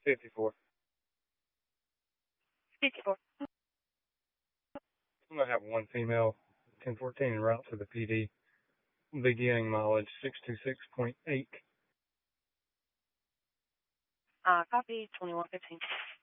54. 54. I'm going to have one female 1014 en route to the PD. Beginning mileage 626.8. Copy 2115.